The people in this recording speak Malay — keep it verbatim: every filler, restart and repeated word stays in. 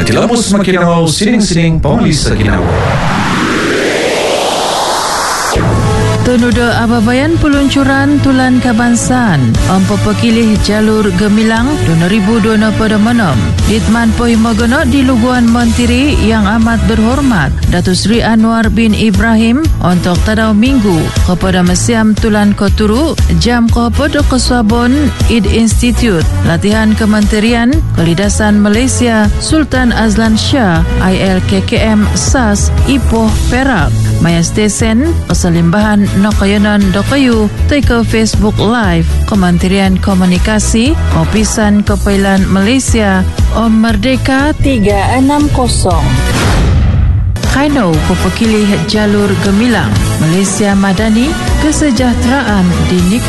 Katilamos makinaw sining-sining pangulis sa ginawa. Tunuda ababayan peluncuran tulan kebangsaan Mempepekilih jalur gemilang dua ribu dua puluh enam. Ditman Poi Magono di Luguan Menteri yang amat berhormat Datuk Seri Anwar bin Ibrahim untuk tadau minggu kepada Mesiam Tulan Koturu jam kepada Keswabon Id Institute Latihan Kementerian Kelidasan Malaysia Sultan Azlan Shah I L K K M S A S Ipoh Perak Maya Stesen Keselimbahan Nokayanan Dokayu Teka Facebook Live Kementerian Komunikasi Opisan Kepailan Malaysia Om Merdeka tiga enam kosong. Kainau Pepekilih Jalur Gemilang Malaysia Madani Kesejahteraan di